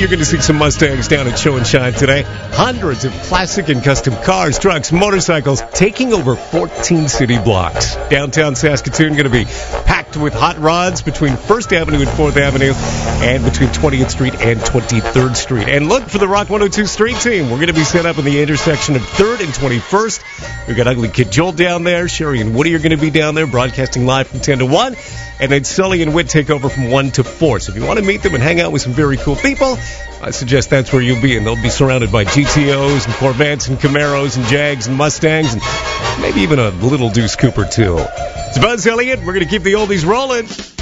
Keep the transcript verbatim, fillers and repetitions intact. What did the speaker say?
you're going to see some Mustangs down at Show and Shine today. Hundreds of classic and custom cars, trucks, motorcycles taking over fourteen city blocks. Downtown Saskatoon going to be packed with hot rods between First Avenue and Fourth Avenue and between twentieth Street and twenty-third Street. And look for the Rock one oh two Street Team. We're going to be set up in the intersection of third and twenty-first. We've got Ugly Kid Joel down there. Sherry and Woody are going to be down there broadcasting live from ten to one. And then Sully and Whit take over from one to four. So if you want to meet them and hang out with some very cool people, I suggest that's where you'll be. And they'll be surrounded by G T Os and Corvettes and Camaros and Jags and Mustangs and maybe even a little Deuce Cooper, too. It's Buzz Elliott. We're going to keep the oldies rolling.